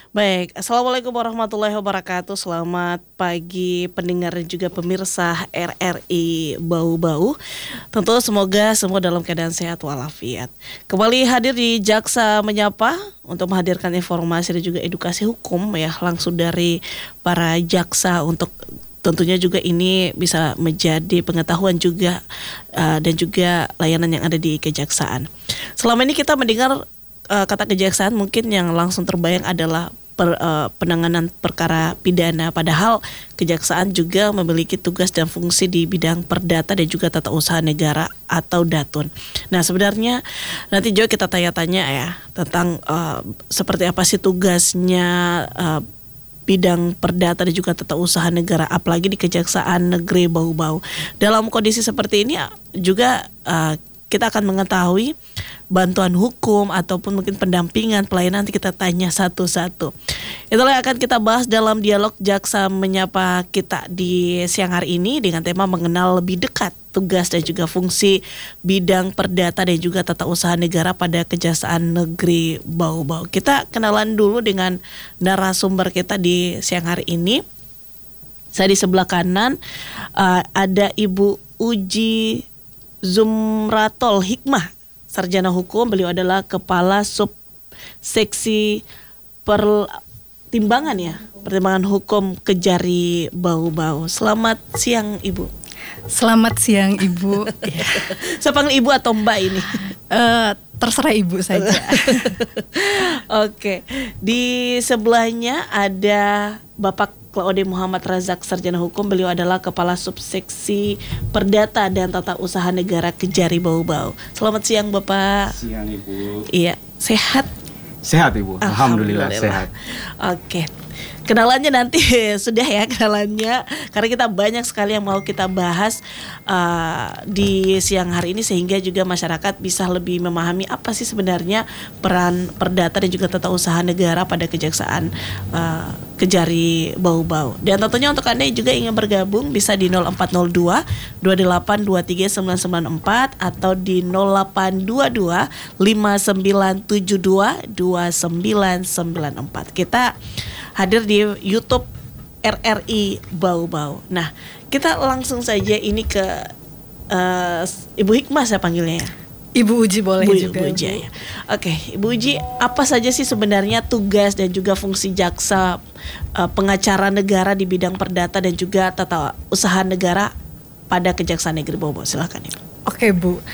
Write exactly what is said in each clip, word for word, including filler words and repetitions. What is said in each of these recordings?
Baik, Assalamualaikum warahmatullahi wabarakatuh. Selamat pagi pendengar dan juga pemirsa R R I Bau-Bau. Tentu semoga semua dalam keadaan sehat walafiat. Kembali hadir di Jaksa Menyapa untuk menghadirkan informasi dan juga edukasi hukum ya langsung dari para jaksa, untuk tentunya juga ini bisa menjadi pengetahuan juga uh, dan juga layanan yang ada di kejaksaan. Selama ini kita mendengar uh, kata kejaksaan, mungkin yang langsung terbayang adalah per, uh, penanganan perkara pidana, padahal kejaksaan juga memiliki tugas dan fungsi di bidang perdata dan juga tata usaha negara atau Datun. Nah, sebenarnya nanti juga kita tanya-tanya ya tentang uh, seperti apa sih tugasnya uh, bidang perdata dan juga tata usaha negara, apalagi di Kejaksaan Negeri Bau-Bau. Dalam kondisi seperti ini juga uh, kita akan mengetahui bantuan hukum ataupun mungkin pendampingan pelayanan. Nanti kita tanya satu-satu. Itulah yang akan kita bahas dalam dialog Jaksa Menyapa kita di siang hari ini dengan tema mengenal lebih dekat tugas dan juga fungsi bidang perdata dan juga tata usaha negara pada Kejaksaan Negeri Bau-Bau. Kita kenalan dulu dengan narasumber kita di siang hari ini. Saya di sebelah kanan uh, ada Ibu Uji Zumratol Hikmah, sarjana hukum. Beliau adalah Kepala Subseksi Pertimbangan ya, Pertimbangan Hukum Kejari Bau-Bau. Selamat siang Ibu. Selamat siang Ibu. Saya panggil Ibu atau Mbak ini? Uh, terserah Ibu saja. Oke, di sebelahnya ada Bapak Claude Muhammad Razak, sarjana hukum. Beliau adalah Kepala Subseksi Perdata dan Tata Usaha Negara Kejari Bau-Bau. Selamat siang Bapak. Siang Ibu. Iya, sehat? Sehat Ibu, Alhamdulillah, Alhamdulillah sehat. Oke, kenalannya nanti sudah ya kenalannya, karena kita banyak sekali yang mau kita bahas uh, di siang hari ini, sehingga juga masyarakat bisa lebih memahami apa sih sebenarnya peran perdata dan juga tata usaha negara pada Kejaksaan uh, Kejari Bau-Bau. Dan tentunya untuk Anda yang juga ingin bergabung bisa di nol empat nol dua, dua delapan dua tiga sembilan sembilan empat atau di nol delapan dua dua, lima sembilan tujuh dua, dua sembilan sembilan empat. Kita hadir di YouTube R R I Bau-Bau. Nah, kita langsung saja ini ke uh, Ibu Hikmah saya panggilnya ya. Ibu Uji boleh Bu, juga. Bu Uji, ya. Oke, Ibu Uji, apa saja sih sebenarnya tugas dan juga fungsi jaksa uh, pengacara negara di bidang perdata dan juga tata usaha negara pada Kejaksaan Negeri Bau-Bau? Silakan Ibu. Oke Bu, uh,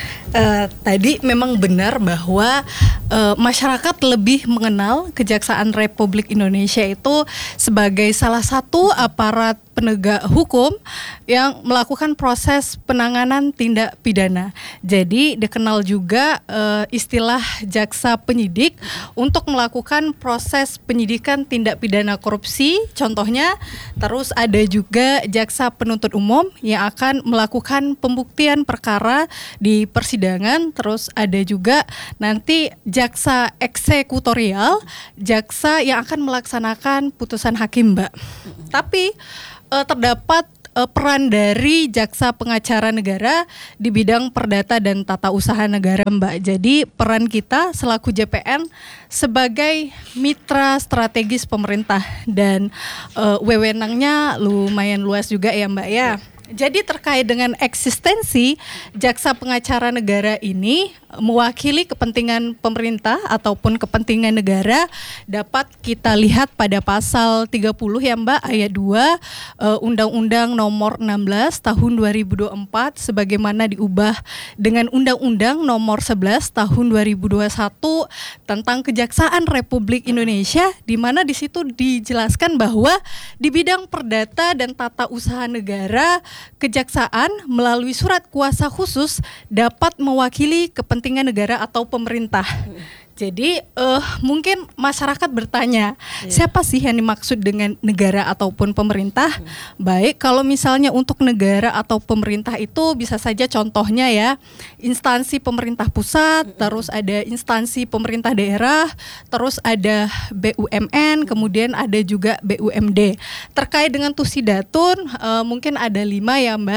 tadi memang benar bahwa uh, masyarakat lebih mengenal Kejaksaan Republik Indonesia itu sebagai salah satu aparat penegak hukum yang melakukan proses penanganan tindak pidana. Jadi dikenal juga uh, istilah jaksa penyidik untuk melakukan proses penyidikan tindak pidana korupsi, contohnya. Terus ada juga jaksa penuntut umum yang akan melakukan pembuktian perkara di persidangan. Terus ada juga nanti jaksa eksekutorial, jaksa yang akan melaksanakan putusan hakim, Mbak. Tapi uh, terdapat uh, peran dari jaksa pengacara negara di bidang perdata dan tata usaha negara, Mbak. Jadi peran kita selaku J P N sebagai mitra strategis pemerintah dan uh, wewenangnya lumayan luas juga ya, Mbak ya. Jadi terkait dengan eksistensi jaksa pengacara negara ini mewakili kepentingan pemerintah ataupun kepentingan negara dapat kita lihat pada pasal tiga puluh ya Mbak, ayat dua uh, Undang-Undang Nomor enam belas Tahun dua ribu dua puluh empat sebagaimana diubah dengan Undang-Undang Nomor sebelas Tahun dua ribu dua puluh satu tentang Kejaksaan Republik Indonesia, di mana di situ dijelaskan bahwa di bidang perdata dan tata usaha negara Kejaksaan melalui surat kuasa khusus dapat mewakili kepentingan negara atau pemerintah. Jadi uh, mungkin masyarakat bertanya, yeah. siapa sih yang dimaksud dengan negara ataupun pemerintah? Hmm. Baik, kalau misalnya untuk negara atau pemerintah itu bisa saja contohnya ya, instansi pemerintah pusat, hmm. terus ada instansi pemerintah daerah, terus ada B U M N, kemudian ada juga B U M D. Terkait dengan Tusi Datun, uh, mungkin ada lima ya Mbak.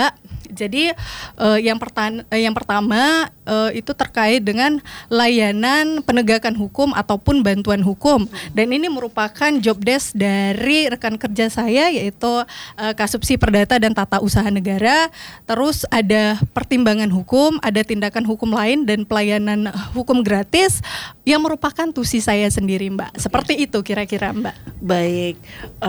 Jadi uh, yang, pertan- uh, yang pertama uh, itu terkait dengan layanan penegakan hukum ataupun bantuan hukum, dan ini merupakan job desk dari rekan kerja saya, yaitu uh, Kasubsi Perdata dan Tata Usaha Negara. Terus ada pertimbangan hukum, ada tindakan hukum lain, dan pelayanan hukum gratis yang merupakan tusi saya sendiri, Mbak. Seperti itu kira-kira, Mbak. Baik.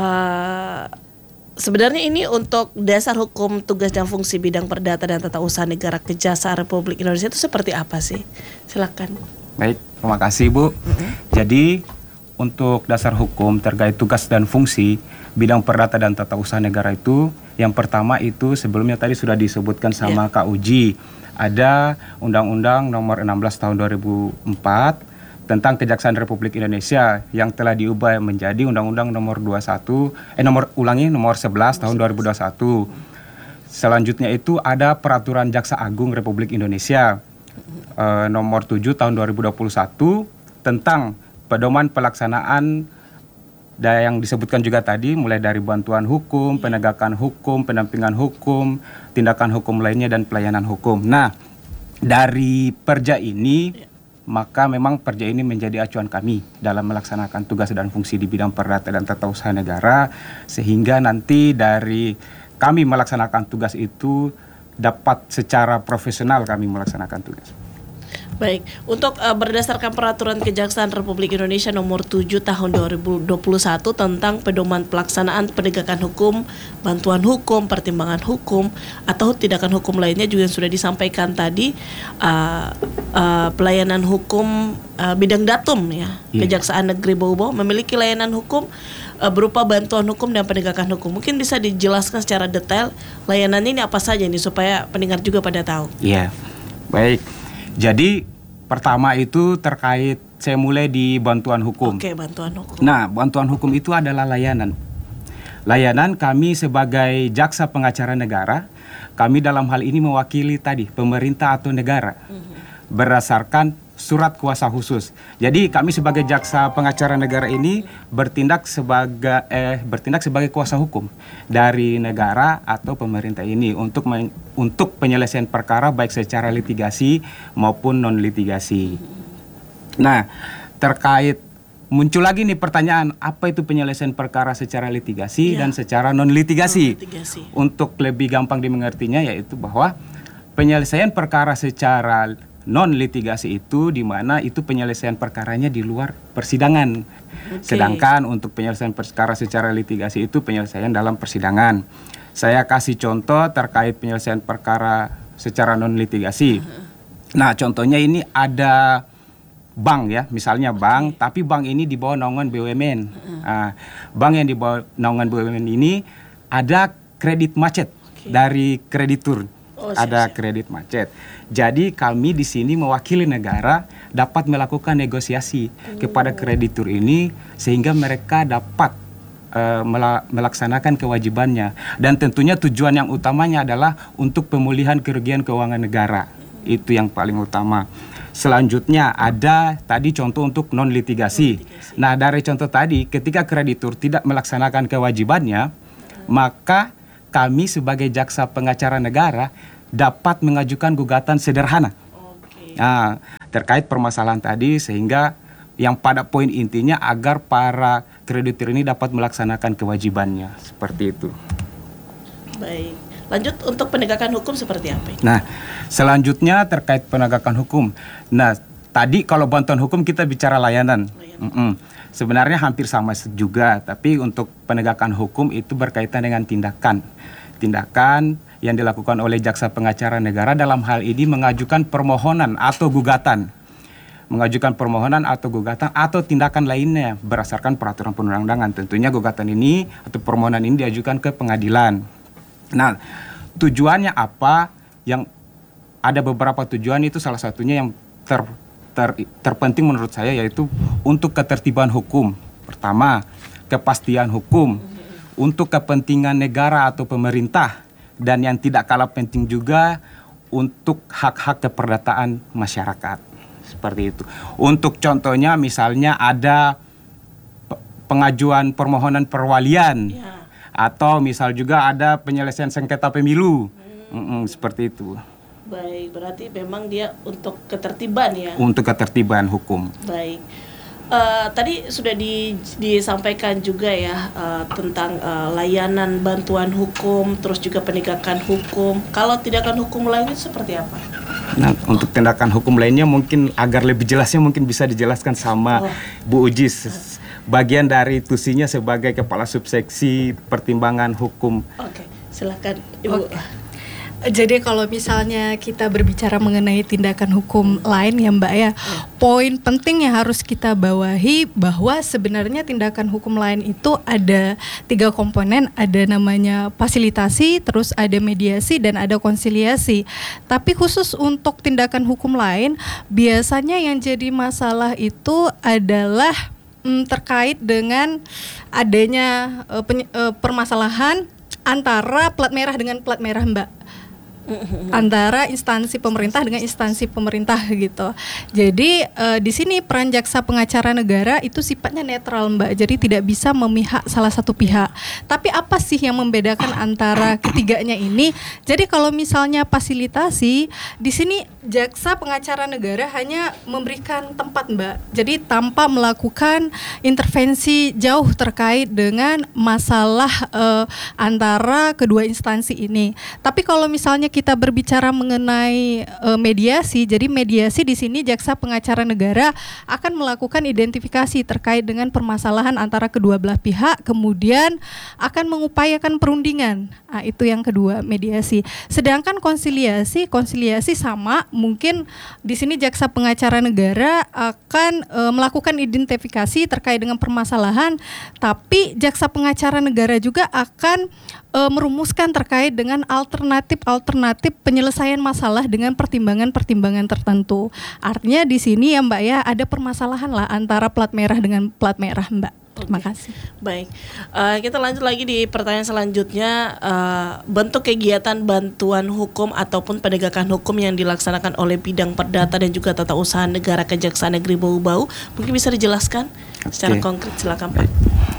Uh... Sebenarnya ini untuk dasar hukum tugas dan fungsi bidang perdata dan tata usaha negara Kejaksaan Republik Indonesia itu seperti apa sih? Silakan. Baik, terima kasih Bu. Mm-hmm. Jadi untuk dasar hukum terkait tugas dan fungsi bidang perdata dan tata usaha negara itu, yang pertama itu sebelumnya tadi sudah disebutkan sama yeah. Kak Uji. Ada Undang-Undang Nomor enam belas Tahun dua ribu empat tentang Kejaksaan Republik Indonesia yang telah diubah menjadi Undang-Undang Nomor dua puluh satu eh nomor ulangi Nomor sebelas Tahun dua ribu dua puluh satu. Selanjutnya itu ada Peraturan Jaksa Agung Republik Indonesia eh, Nomor tujuh Tahun dua ribu dua puluh satu tentang pedoman pelaksanaan dan yang disebutkan juga tadi, mulai dari bantuan hukum, penegakan hukum, pendampingan hukum, tindakan hukum lainnya, dan pelayanan hukum. Nah, dari perja ini maka memang perja ini menjadi acuan kami dalam melaksanakan tugas dan fungsi di bidang perdata dan tata usaha negara, sehingga nanti dari kami melaksanakan tugas itu dapat secara profesional kami melaksanakan tugas. Baik, untuk uh, berdasarkan Peraturan Kejaksaan Republik Indonesia Nomor tujuh Tahun dua ribu dua puluh satu tentang pedoman pelaksanaan penegakan hukum, bantuan hukum, pertimbangan hukum, atau tindakan hukum lainnya juga yang sudah disampaikan tadi, uh, uh, pelayanan hukum uh, bidang datum ya, yeah. Kejaksaan Negeri Bau-Bau memiliki layanan hukum uh, berupa bantuan hukum dan penegakan hukum. Mungkin bisa dijelaskan secara detail layanannya ini apa saja nih supaya pendengar juga pada tahu. Iya, yeah. Baik. Jadi pertama itu terkait, saya mulai di bantuan hukum. Oke, bantuan hukum. Nah, bantuan hukum itu adalah layanan. Layanan kami sebagai jaksa pengacara negara, kami dalam hal ini mewakili tadi pemerintah atau negara mm-hmm. berdasarkan surat kuasa khusus. Jadi kami sebagai jaksa pengacara negara ini bertindak sebagai eh bertindak sebagai kuasa hukum dari negara atau pemerintah ini untuk men, untuk penyelesaian perkara baik secara litigasi maupun non litigasi. Nah, terkait muncul lagi nih pertanyaan, apa itu penyelesaian perkara secara litigasi ya. dan secara non litigasi? litigasi. Untuk lebih gampang dimengertinya yaitu bahwa penyelesaian perkara secara non litigasi itu di mana itu penyelesaian perkaranya di luar persidangan. Okay. Sedangkan untuk penyelesaian perkara secara litigasi itu penyelesaian dalam persidangan. Saya kasih contoh terkait penyelesaian perkara secara non litigasi. Uh-huh. Nah, contohnya ini ada bank ya, misalnya bank, okay. tapi bank ini di bawah naungan B U M N. Uh-huh. Nah, bank yang di bawah naungan B U M N ini ada kredit macet okay. dari kreditur. Oh, ada siap, siap. kredit macet. Jadi kami di sini mewakili negara dapat melakukan negosiasi oh. kepada kreditur ini sehingga mereka dapat uh, melaksanakan kewajibannya, dan tentunya tujuan yang utamanya adalah untuk pemulihan kerugian keuangan negara. Itu yang paling utama. Selanjutnya ada tadi contoh untuk non litigasi. Nah, dari contoh tadi ketika kreditur tidak melaksanakan kewajibannya, hmm. maka kami sebagai jaksa pengacara negara dapat mengajukan gugatan sederhana okay. nah, terkait permasalahan tadi, sehingga yang pada poin intinya agar para kreditur ini dapat melaksanakan kewajibannya, seperti itu. Baik, lanjut untuk penegakan hukum seperti apa? Nah, selanjutnya terkait penegakan hukum. Nah, tadi kalau bantuan hukum kita bicara layanan, layanan. Sebenarnya hampir sama juga, tapi untuk penegakan hukum itu berkaitan dengan tindakan. Tindakan yang dilakukan oleh jaksa pengacara negara dalam hal ini mengajukan permohonan atau gugatan. Mengajukan permohonan atau gugatan atau tindakan lainnya berdasarkan peraturan perundang-undangan. Tentunya gugatan ini atau permohonan ini diajukan ke pengadilan. Nah, tujuannya apa? Yang ada beberapa tujuan, itu salah satunya yang ter Ter, terpenting menurut saya yaitu untuk ketertiban hukum. Pertama, kepastian hukum untuk kepentingan negara atau pemerintah, dan yang tidak kalah penting juga untuk hak-hak keperdataan masyarakat. Seperti itu. Untuk contohnya misalnya ada pengajuan permohonan perwalian ya. Atau misal juga ada penyelesaian sengketa pemilu. Mm-mm, seperti itu. Baik, berarti memang dia untuk ketertiban ya. Untuk ketertiban hukum. Baik. Uh, tadi sudah di, disampaikan juga ya uh, tentang uh, layanan bantuan hukum, terus juga penegakan hukum. Kalau tindakan hukum lain itu seperti apa? Nah, untuk tindakan hukum lainnya mungkin agar lebih jelasnya mungkin bisa dijelaskan sama oh. Bu Uji, bagian dari tusinya sebagai kepala subseksi pertimbangan hukum. Oke, silakan Ibu. Okay. Jadi kalau misalnya kita berbicara mengenai tindakan hukum lain ya Mbak ya, hmm. poin penting yang harus kita bawahi bahwa sebenarnya tindakan hukum lain itu ada tiga komponen, ada namanya fasilitasi, terus ada mediasi dan ada konsiliasi. Tapi khusus untuk tindakan hukum lain, biasanya yang jadi masalah itu adalah mm, terkait dengan adanya uh, pen, uh, permasalahan antara plat merah dengan plat merah Mbak. Antara instansi pemerintah dengan instansi pemerintah gitu. Jadi uh, di sini peran jaksa pengacara negara itu sifatnya netral Mbak. Jadi tidak bisa memihak salah satu pihak. Tapi apa sih yang membedakan antara ketiganya ini? Jadi kalau misalnya fasilitasi, di sini jaksa pengacara negara hanya memberikan tempat Mbak. Jadi tanpa melakukan intervensi jauh terkait dengan masalah uh, antara kedua instansi ini. Tapi kalau misalnya kita berbicara mengenai uh, mediasi, jadi mediasi di sini jaksa pengacara negara akan melakukan identifikasi terkait dengan permasalahan antara kedua belah pihak, kemudian akan mengupayakan perundingan. Nah, itu yang kedua, mediasi. Sedangkan konsiliasi, konsiliasi sama, mungkin di sini jaksa pengacara negara akan uh, melakukan identifikasi terkait dengan permasalahan, tapi jaksa pengacara negara juga akan uh, merumuskan terkait dengan alternatif-alternatif penyelesaian masalah dengan pertimbangan-pertimbangan tertentu. Artinya di sini ya Mbak ya ada permasalahan lah antara plat merah dengan plat merah Mbak. Terima kasih. Baik, uh, kita lanjut lagi di pertanyaan selanjutnya. Uh, bentuk kegiatan bantuan hukum ataupun penegakan hukum yang dilaksanakan oleh bidang perdata dan juga tata usaha negara Kejaksaan Negeri Bau-Bau, mungkin bisa dijelaskan okay. secara konkret, silakan Pak.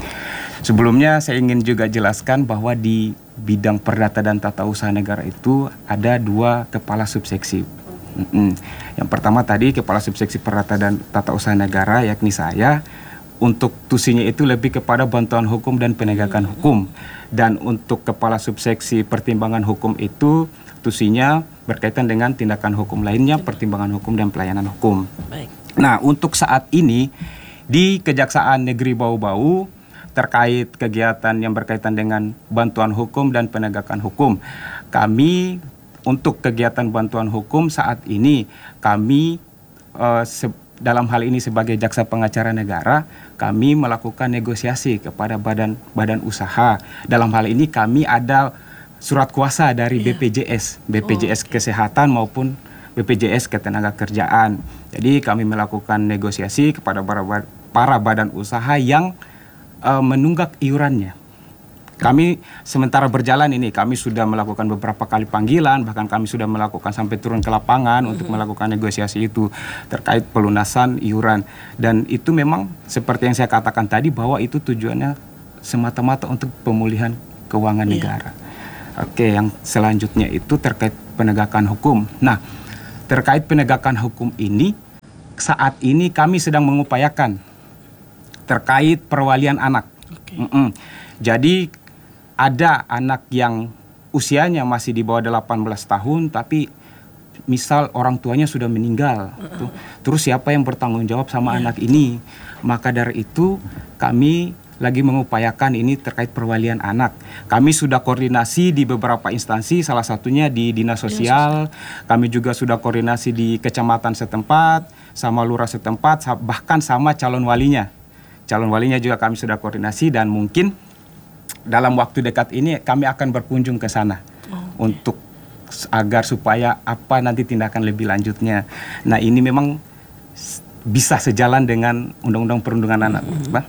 Sebelumnya saya ingin juga jelaskan bahwa di bidang perdata dan tata usaha negara itu ada dua kepala subseksi. Mm-mm. Yang pertama tadi kepala subseksi perdata dan tata usaha negara yakni saya. Untuk tusinya itu lebih kepada bantuan hukum dan penegakan hukum. Dan untuk kepala subseksi pertimbangan hukum itu tusinya berkaitan dengan tindakan hukum lainnya, pertimbangan hukum dan pelayanan hukum. Baik. Nah, untuk saat ini di Kejaksaan Negeri Bau-Bau terkait kegiatan yang berkaitan dengan bantuan hukum dan penegakan hukum, kami untuk kegiatan bantuan hukum saat ini kami uh, se- dalam hal ini sebagai jaksa pengacara negara, kami melakukan negosiasi kepada badan badan usaha. Dalam hal ini kami ada surat kuasa dari B P J S, B P J S oh, okay. Kesehatan maupun B P J S Ketenagakerjaan. Jadi kami melakukan negosiasi kepada para, para badan usaha yang uh, menunggak iurannya. Kami sementara berjalan ini, kami sudah melakukan beberapa kali panggilan, bahkan kami sudah melakukan sampai turun ke lapangan mm-hmm. untuk melakukan negosiasi itu terkait pelunasan iuran. Dan itu memang seperti yang saya katakan tadi bahwa itu tujuannya semata-mata untuk pemulihan keuangan yeah. negara. Oke, yang selanjutnya itu terkait penegakan hukum. Nah, terkait penegakan hukum ini, saat ini kami sedang mengupayakan terkait perwalian anak. Okay. Jadi ada anak yang usianya masih di bawah delapan belas tahun, tapi misal orang tuanya sudah meninggal. Uh-uh. Terus siapa yang bertanggung jawab sama yeah. anak ini? Maka dari itu kami lagi mengupayakan ini terkait perwalian anak. Kami sudah koordinasi di beberapa instansi, salah satunya di Dinas Sosial. Kami juga sudah koordinasi di kecamatan setempat, sama lurah setempat, bahkan sama calon walinya. Calon walinya juga kami sudah koordinasi dan mungkin dalam waktu dekat ini kami akan berkunjung ke sana oh, okay. untuk agar supaya apa nanti tindakan lebih lanjutnya. Nah, ini memang bisa sejalan dengan Undang-Undang Perlindungan Anak. Mm-hmm.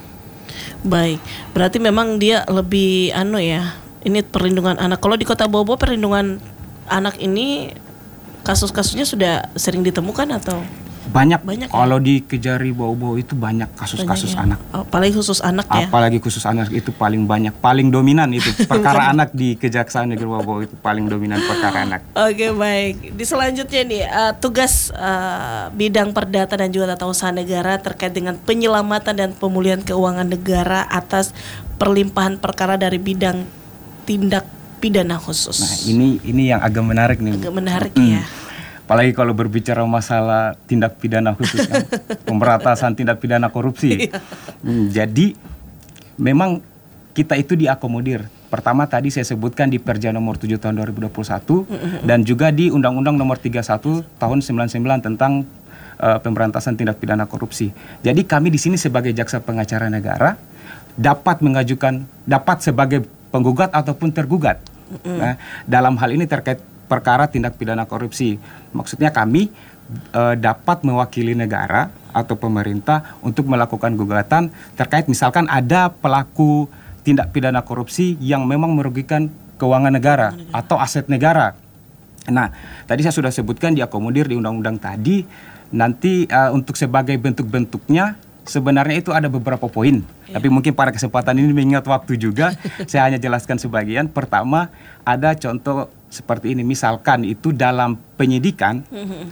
Baik, berarti memang dia lebih anu ya, ini perlindungan anak. Kalau di Kota Bau-Bau perlindungan anak ini kasus-kasusnya sudah sering ditemukan atau? Banyak, Banyak ya? kalau di Kejari Bau-Bau itu banyak kasus-kasus Banyak ya? anak. Apalagi khusus anak ya. Apalagi khusus anak itu paling banyak, paling dominan itu perkara anak di Kejaksaan Negeri Bau-Bau itu paling dominan perkara anak. Oke, baik. Di selanjutnya nih uh, tugas uh, bidang perdata dan juga tata usaha negara terkait dengan penyelamatan dan pemulihan keuangan negara atas perlimpahan perkara dari bidang tindak pidana khusus. Nah, ini ini yang agak menarik nih. Agak menarik Hmm. ya. Apalagi kalau berbicara masalah tindak pidana khusus kan, pemberantasan tindak pidana korupsi. Hmm, jadi memang kita itu diakomodir. Pertama tadi saya sebutkan di Perja nomor tujuh tahun dua ribu dua puluh satu dan juga di Undang-Undang nomor tiga puluh satu tahun sembilan puluh sembilan tentang uh, pemberantasan tindak pidana korupsi. Jadi kami di sini sebagai jaksa pengacara negara dapat mengajukan, dapat sebagai penggugat ataupun tergugat. Nah, dalam hal ini terkait perkara tindak pidana korupsi. Maksudnya kami e, dapat mewakili negara atau pemerintah untuk melakukan gugatan terkait misalkan ada pelaku tindak pidana korupsi yang memang merugikan keuangan negara atau aset negara. Nah, tadi saya sudah sebutkan diakomodir di undang-undang tadi. Nanti e, untuk sebagai bentuk-bentuknya sebenarnya itu ada beberapa poin. Ya. Tapi mungkin pada kesempatan ini mengingat waktu juga, saya hanya jelaskan sebagian. Pertama, ada contoh seperti ini, misalkan itu dalam penyidikan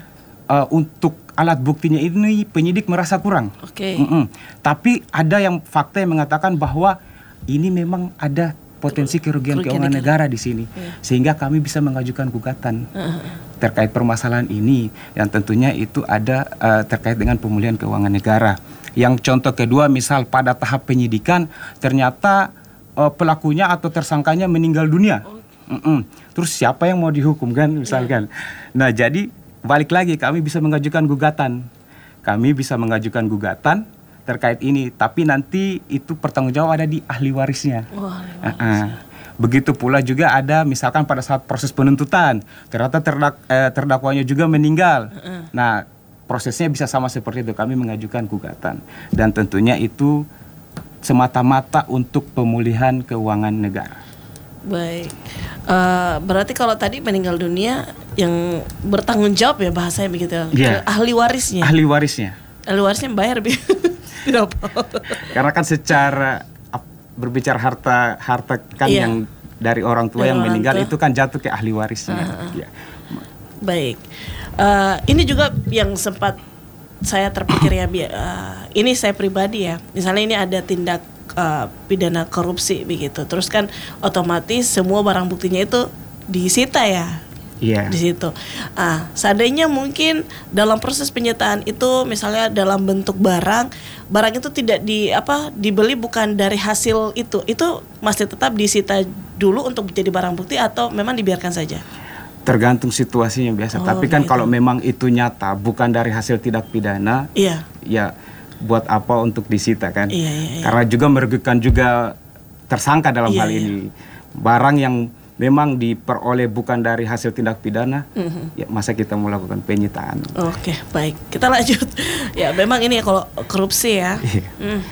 uh, untuk alat buktinya ini penyidik merasa kurang. Oke. Mm-mm. Tapi ada yang fakta yang mengatakan bahwa ini memang ada potensi kerugian, Kerugian keuangan negara. negara di sini, Yeah. sehingga kami bisa mengajukan gugatan Uh-huh. terkait permasalahan ini, yang tentunya itu ada uh, terkait dengan pemulihan keuangan negara. Yang contoh kedua, misal pada tahap penyidikan ternyata uh, pelakunya atau tersangkanya meninggal dunia. Mm-mm. Terus siapa yang mau dihukum kan misalkan. Nah, jadi balik lagi kami bisa mengajukan gugatan. Kami bisa mengajukan gugatan terkait ini, tapi nanti itu pertanggungjawab ada di ahli warisnya. Wah, Uh-uh. Begitu pula juga ada misalkan pada saat proses penuntutan ternyata terdak, eh, terdakwanya juga meninggal. Uh-uh. Nah, prosesnya bisa sama seperti itu, kami mengajukan gugatan dan tentunya itu semata-mata untuk pemulihan keuangan negara. Baik, uh, berarti kalau tadi meninggal dunia yang bertanggung jawab ya bahasanya begitu, Yeah. ke ahli warisnya. Ahli warisnya. Ahli warisnya bayar bi, tidak apa. Karena kan secara ap, berbicara harta harta kan Yeah. yang dari orang tua Dari yang orang meninggal tua. itu kan jatuh ke ahli warisnya. Uh-huh. Ya. Baik, uh, ini juga yang sempat saya terpikir ya, bi, uh, ini saya pribadi ya. Misalnya ini ada tindak uh, pidana korupsi begitu, terus kan otomatis semua barang buktinya itu disita ya. Iya. Di situ. Ah, seandainya mungkin dalam proses penyitaan itu misalnya dalam bentuk barang, barang itu tidak di apa dibeli bukan dari hasil itu, itu masih tetap disita dulu untuk menjadi barang bukti atau memang dibiarkan saja? Tergantung situasinya biasa. Oh, Tapi kan gitu. kalau memang itu nyata bukan dari hasil tindak pidana, Iya. ya buat apa untuk disita kan? Iya, iya, iya. Karena juga merugikan juga tersangka dalam Iya, hal iya. ini. Barang yang memang diperoleh bukan dari hasil tindak pidana, Mhm. ya masa kita melakukan penyitaan? Oke, baik. Kita lanjut. Ya, memang ini ya kalau korupsi ya. Iya. Hmm.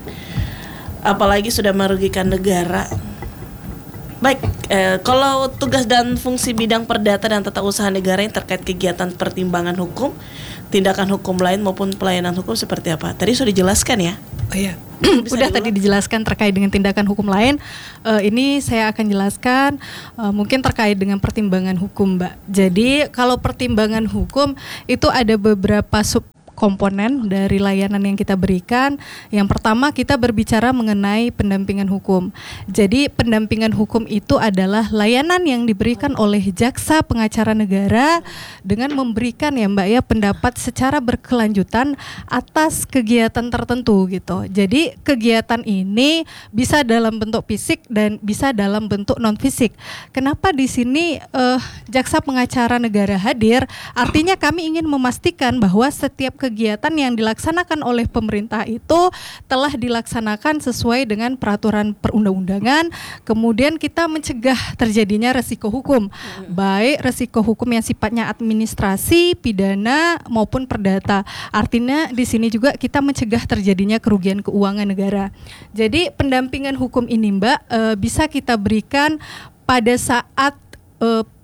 Apalagi sudah merugikan negara. Baik, eh, kalau tugas dan fungsi bidang perdata dan tata usaha negara yang terkait kegiatan pertimbangan hukum, tindakan hukum lain maupun pelayanan hukum seperti apa? Tadi sudah dijelaskan ya. Oh iya. Bisa Udah diulang? tadi dijelaskan terkait dengan tindakan hukum lain. Eh, ini saya akan jelaskan eh, mungkin terkait dengan pertimbangan hukum, Mbak. Jadi kalau pertimbangan hukum itu ada beberapa sub komponen dari layanan yang kita berikan. Yang pertama kita berbicara mengenai pendampingan hukum. Jadi pendampingan hukum itu adalah layanan yang diberikan oleh jaksa pengacara negara dengan memberikan ya Mbak ya pendapat secara berkelanjutan atas kegiatan tertentu gitu. Jadi kegiatan ini bisa dalam bentuk fisik dan bisa dalam bentuk non fisik. Kenapa di sini eh, jaksa pengacara negara hadir? Artinya kami ingin memastikan bahwa setiap kegiatan yang dilaksanakan oleh pemerintah itu telah dilaksanakan sesuai dengan peraturan perundang-undangan. Kemudian kita mencegah terjadinya resiko hukum, baik resiko hukum yang sifatnya administrasi, pidana maupun perdata. Artinya di sini juga kita mencegah terjadinya kerugian keuangan negara. Jadi pendampingan hukum ini Mbak e, bisa kita berikan pada saat e,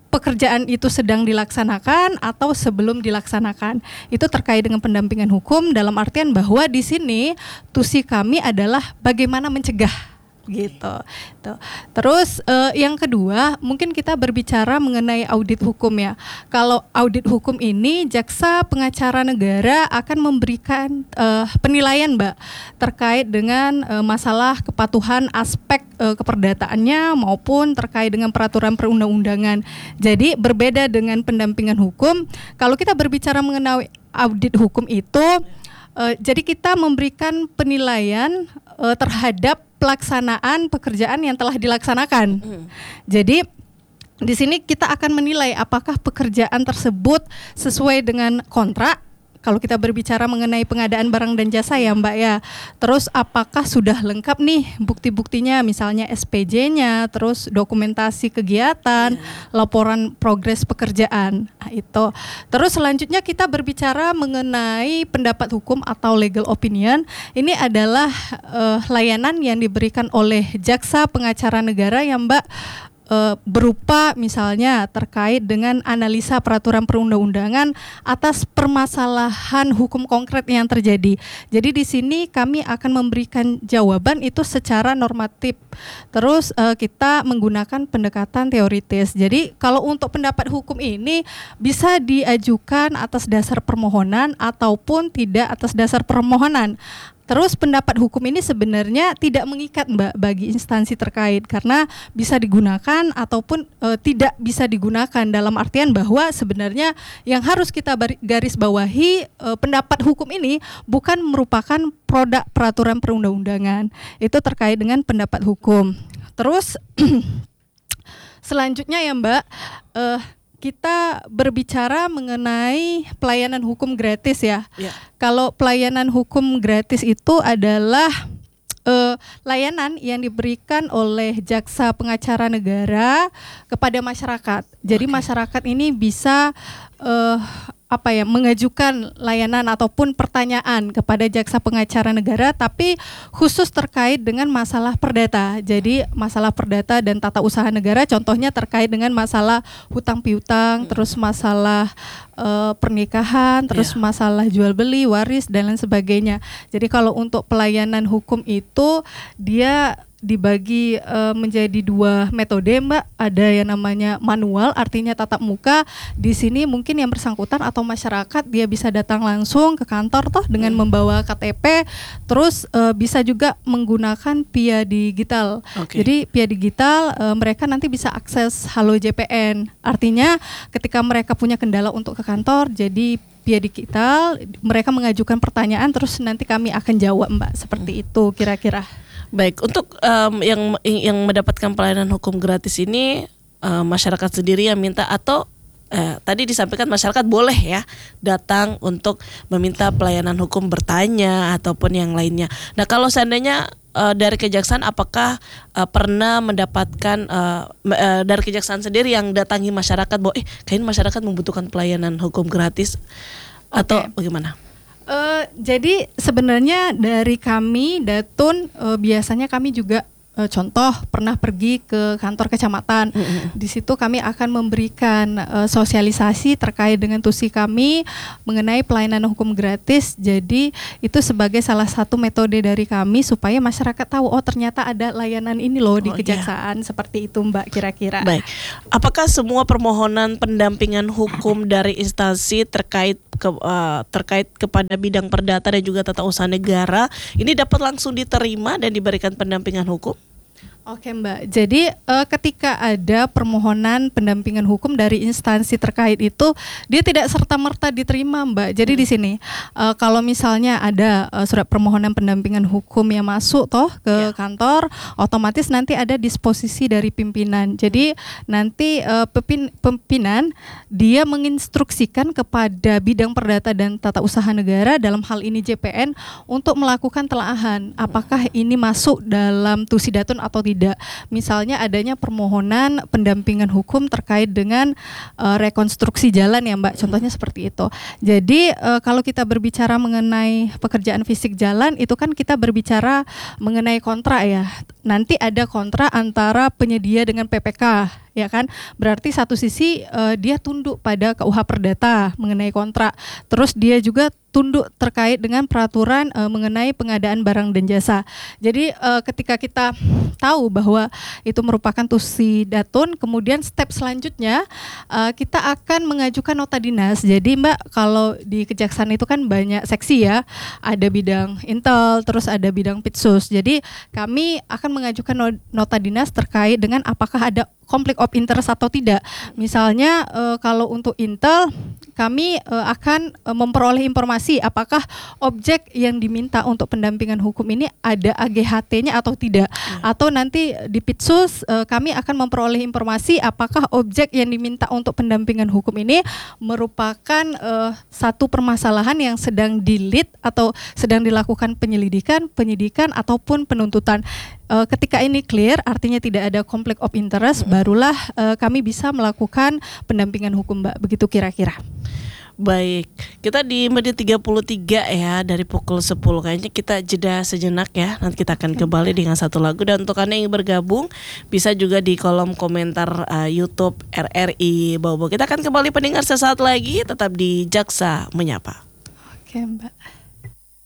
pekerjaan itu sedang dilaksanakan atau sebelum dilaksanakan. Itu terkait dengan pendampingan hukum dalam artian bahwa di sini tusi kami adalah bagaimana mencegah gitu. Tuh. Terus uh, yang kedua, mungkin kita berbicara mengenai audit hukum ya. Kalau audit hukum ini jaksa pengacara negara akan memberikan uh, penilaian, Mbak, terkait dengan uh, masalah kepatuhan aspek uh, keperdataannya maupun terkait dengan peraturan perundang-undangan. Jadi berbeda dengan pendampingan hukum. Kalau kita berbicara mengenai audit hukum itu, uh, jadi kita memberikan penilaian uh, terhadap pelaksanaan pekerjaan yang telah dilaksanakan. Hmm. Jadi di sini kita akan menilai apakah pekerjaan tersebut sesuai dengan kontrak. Kalau kita berbicara mengenai pengadaan barang dan jasa ya Mbak ya. Terus apakah sudah lengkap nih bukti-buktinya, misalnya S P J-nya, terus dokumentasi kegiatan, yeah. laporan progres pekerjaan. Nah, itu. Terus selanjutnya kita berbicara mengenai pendapat hukum atau legal opinion. Ini adalah uh, layanan yang diberikan oleh jaksa pengacara negara ya Mbak, Uh, berupa misalnya terkait dengan analisa peraturan perundang-undangan atas permasalahan hukum konkret yang terjadi. Jadi di sini kami akan memberikan jawaban itu secara normatif. Terus uh, kita menggunakan pendekatan teoritis. Jadi kalau untuk pendapat hukum ini bisa diajukan atas dasar permohonan ataupun tidak atas dasar permohonan. Terus pendapat hukum ini sebenarnya tidak mengikat Mbak bagi instansi terkait karena bisa digunakan ataupun e, tidak bisa digunakan, dalam artian bahwa sebenarnya yang harus kita garis bawahi e, pendapat hukum ini bukan merupakan produk peraturan perundang-undangan. Itu terkait dengan pendapat hukum. Terus selanjutnya ya Mbak, e, kita berbicara mengenai pelayanan hukum gratis ya. Ya. Kalau pelayanan hukum gratis itu adalah uh, layanan yang diberikan oleh jaksa pengacara negara kepada masyarakat. Jadi okay. masyarakat ini bisa uh, apa ya mengajukan layanan ataupun pertanyaan kepada jaksa pengacara negara, tapi khusus terkait dengan masalah perdata. Jadi masalah perdata dan tata usaha negara, contohnya terkait dengan masalah hutang piutang, hmm. terus masalah uh, pernikahan, terus yeah. masalah jual beli, waris dan lain sebagainya. Jadi kalau untuk pelayanan hukum itu dia dibagi uh, menjadi dua metode Mbak. Ada yang namanya manual, artinya tatap muka. Di sini mungkin yang bersangkutan atau masyarakat dia bisa datang langsung ke kantor toh dengan hmm. membawa K T P. Terus uh, bisa juga menggunakan via digital. Okay. Jadi via digital uh, mereka nanti bisa akses Halo J P N. Artinya ketika mereka punya kendala untuk ke kantor, jadi via digital mereka mengajukan pertanyaan terus nanti kami akan jawab Mbak. Seperti hmm. itu kira-kira. Baik, untuk um, yang yang mendapatkan pelayanan hukum gratis ini uh, masyarakat sendiri yang minta atau uh, tadi disampaikan masyarakat boleh ya datang untuk meminta pelayanan hukum, bertanya ataupun yang lainnya. Nah, kalau seandainya uh, dari kejaksaan apakah uh, pernah mendapatkan uh, uh, dari kejaksaan sendiri yang datangi masyarakat bahwa eh kayaknya masyarakat membutuhkan pelayanan hukum gratis atau okay. bagaimana? Uh, jadi sebenarnya dari kami Datun uh, biasanya kami juga uh, contoh pernah pergi ke kantor kecamatan. Mm-hmm. Di situ kami akan memberikan uh, sosialisasi terkait dengan tusi kami mengenai pelayanan hukum gratis. Jadi itu sebagai salah satu metode dari kami supaya masyarakat tahu oh ternyata ada layanan ini loh di oh, kejaksaan. Iya. Seperti itu Mbak kira-kira. Baik. Apakah semua permohonan pendampingan hukum dari instansi terkait Ke, uh, terkait kepada bidang perdata dan juga tata usaha negara ini dapat langsung diterima dan diberikan pendampingan hukum? Oke Mbak, jadi uh, ketika ada permohonan pendampingan hukum dari instansi terkait itu dia tidak serta-merta diterima Mbak. Jadi hmm. di sini uh, kalau misalnya ada uh, surat permohonan pendampingan hukum yang masuk toh ke yeah. kantor, otomatis nanti ada disposisi dari pimpinan. Jadi nanti uh, pepin, pimpinan dia menginstruksikan kepada bidang perdata dan tata usaha negara dalam hal ini J P N untuk melakukan telaahan apakah ini masuk dalam tusi Datun atau tidak. Tidak. Misalnya adanya permohonan pendampingan hukum terkait dengan uh, rekonstruksi jalan ya Mbak, contohnya seperti itu. Jadi uh, kalau kita berbicara mengenai pekerjaan fisik jalan itu kan kita berbicara mengenai kontrak ya. Nanti ada kontrak antara penyedia dengan P P K ya kan? Berarti satu sisi uh, dia tunduk pada K U H Perdata mengenai kontrak, terus dia juga tunduk terkait dengan peraturan uh, mengenai pengadaan barang dan jasa. Jadi uh, ketika kita tahu bahwa itu merupakan tusi datun, kemudian step selanjutnya uh, kita akan mengajukan nota dinas. Jadi Mbak, kalau di Kejaksaan itu kan banyak seksi ya, ada bidang intel, terus ada bidang pitsus. Jadi kami akan mengajukan nota dinas terkait dengan apakah ada konflik of interest atau tidak. Misalnya uh, kalau untuk intel, kami uh, akan uh, memperoleh informasi apakah objek yang diminta untuk pendampingan hukum ini ada A G H T-nya atau tidak. Hmm. Atau nanti di Pitsus uh, kami akan memperoleh informasi apakah objek yang diminta untuk pendampingan hukum ini merupakan uh, satu permasalahan yang sedang di-lead atau sedang dilakukan penyelidikan, penyidikan ataupun penuntutan. Uh, ketika ini clear, artinya tidak ada konflik of interest, hmm. barulah uh, kami bisa melakukan pendampingan hukum, Mbak. Begitu kira-kira. Baik, kita di menit tiga puluh tiga ya, dari pukul sepuluh. Kayaknya kita jeda sejenak ya. Nanti kita akan kembali dengan satu lagu. Dan untuk Anda yang bergabung, bisa juga di kolom komentar uh, YouTube R R I Bau Bau. Kita akan kembali pendengar sesaat lagi, tetap di Jaksa Menyapa. Oke, Mbak.